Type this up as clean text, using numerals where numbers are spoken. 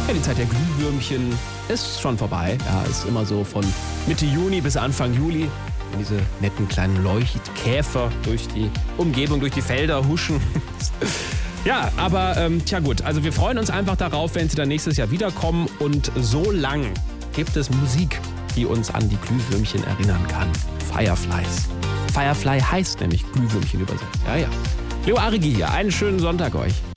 Ja, die Zeit der Glühwürmchen ist schon vorbei. Ja, ist immer so von Mitte Juni bis Anfang Juli. Und diese netten kleinen Leuchtkäfer durch die Umgebung, durch die Felder huschen. Ja, aber tja gut, also wir freuen uns einfach darauf, wenn sie dann nächstes Jahr wiederkommen. Und so lang gibt es Musik, die uns an die Glühwürmchen erinnern kann. Fireflies. Firefly heißt nämlich Glühwürmchen übersetzt. Ja, ja. Leo Arigi hier, einen schönen Sonntag euch.